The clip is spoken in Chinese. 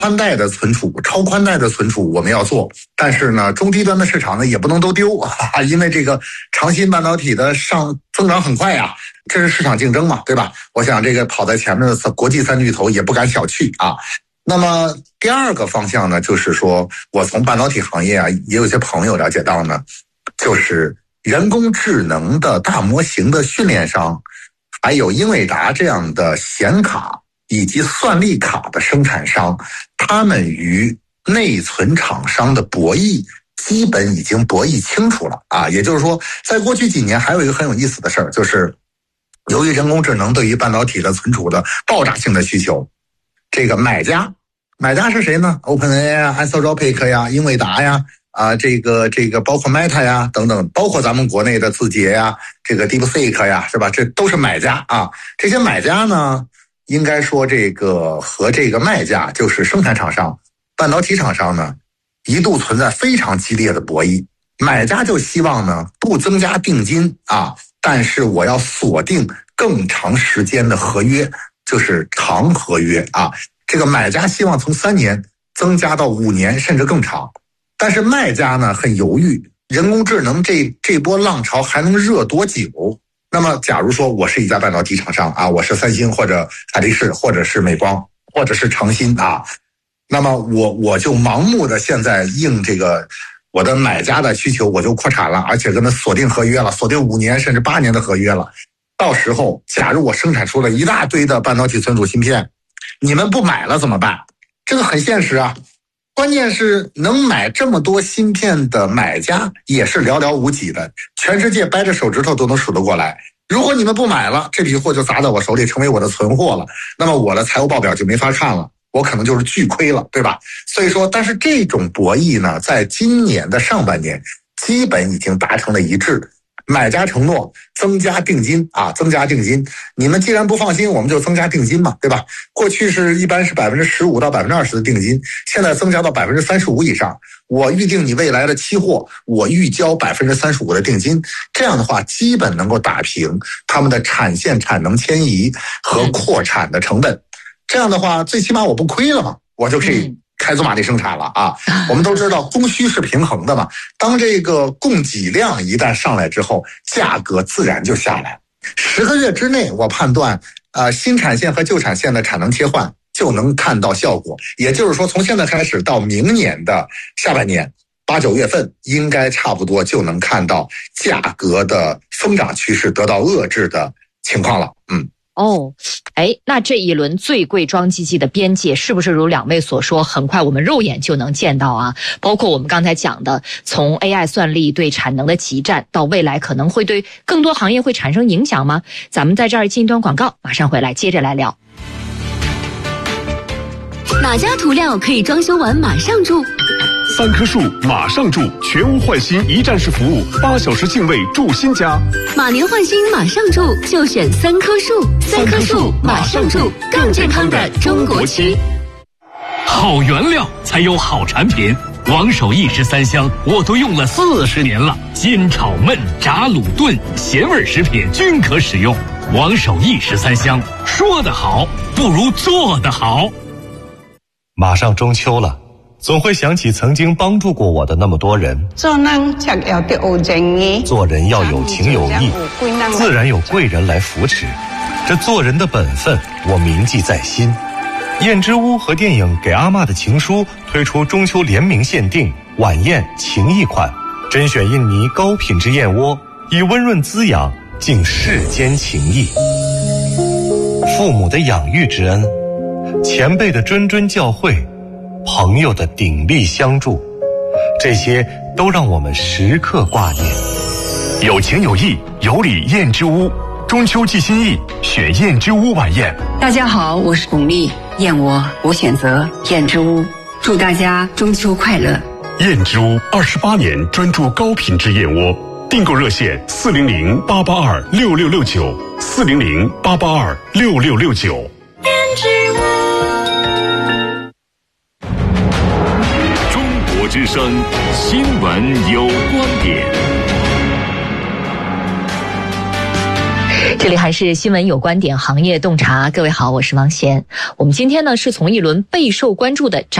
宽带的存储、超宽带的存储我们要做，但是呢，中低端的市场呢也不能都丢啊，因为这个长鑫半导体的增长很快呀，这是市场竞争嘛，对吧？我想这个跑在前面的国际三巨头也不敢小觑啊。那么第二个方向呢，就是说我从半导体行业啊，也有些朋友了解到呢，就是人工智能的大模型的训练商，还有英伟达这样的显卡以及算力卡的生产商，他们与内存厂商的博弈基本已经博弈清楚了啊。也就是说，在过去几年还有一个很有意思的事儿，就是由于人工智能对于半导体的存储的爆炸性的需求，这个买家是谁呢？ OpenAI 啊 Anthropic 呀，英伟达呀，这个包括 Meta 呀等等，包括咱们国内的字节呀，这个 DeepSeek 呀，是吧？这都是买家啊。这些买家呢，应该说这个和这个卖家，就是生产厂商、半导体厂商呢，一度存在非常激烈的博弈。买家就希望呢不增加定金啊，但是我要锁定更长时间的合约，就是长合约啊。这个买家希望从3年增加到5年甚至更长，但是卖家呢很犹豫，人工智能这波浪潮还能热多久？那么假如说我是一家半导体厂商啊，我是三星或者海力士或者是美光或者是长鑫啊，那么我就盲目的现在应这个我的买家的需求，我就扩产了，而且跟他锁定合约了，锁定5年甚至8年的合约了。到时候假如我生产出了一大堆的半导体存储芯片，你们不买了怎么办？这个很现实啊。关键是能买这么多芯片的买家也是寥寥无几的，全世界掰着手指头都能数得过来。如果你们不买了，这批货就砸到我手里，成为我的存货了，那么我的财务报表就没法看了，我可能就是巨亏了，对吧？所以说，但是这种博弈呢，在今年的上半年基本已经达成了一致。买家承诺增加定金啊，增加定金。你们既然不放心，我们就增加定金嘛，对吧？过去一般是15%到20%的定金，现在增加到35%以上。我预定你未来的期货，我预交35%的定金，这样的话基本能够打平他们的产线产能迁移和扩产的成本。这样的话，最起码我不亏了嘛，我就可以开足马力生产了啊！我们都知道供需是平衡的嘛，当这个供给量一旦上来之后，价格自然就下来。10个月之内，我判断新产线和旧产线的产能切换就能看到效果。也就是说，从现在开始到明年的下半年8、9月份，应该差不多就能看到价格的疯涨趋势得到遏制的情况了。 那这一轮最贵装机器的边界是不是如两位所说，很快我们肉眼就能见到啊？包括我们刚才讲的，从 AI 算力对产能的激战，到未来可能会对更多行业会产生影响吗？咱们在这儿进一段广告，马上回来接着来聊。 哪家涂料可以装修完马上住 ？3棵树马上住，全屋换新一站式服务，8小时净位住新家。 马年换新马上住，就选3棵树。3棵树马上住，更健康的中国区。 好原料才有好产品，王守义13香我都用了40年了，煎炒焖炸卤炖咸味食品均可使用。王守义13香，说得好不如做得好。 马上中秋了，总会想起曾经帮助过我的那么多人。做人要有情有义，自然有贵人来扶持，这做人的本分我铭记在心。燕之屋和电影《给阿嬷的情书》推出中秋联名限定晚宴情谊款，甄选印尼高品质燕窝，以温润滋养敬世间情谊。父母的养育之恩，前辈的谆谆教诲，朋友的鼎力相助，这些都让我们时刻挂念。 有情有义，有礼燕之屋，中秋寄心意，选燕之屋晚宴。 大家好，我是巩俐，燕窝我选择燕之屋，祝大家中秋快乐。 燕之屋28年专注高品质燕窝，订购热线400-882-6669，400-882-6669。 中国之声新闻有观点。 这里还是新闻有观点，行业洞察。各位好，我是王贤。我们今天呢是从一轮备受关注的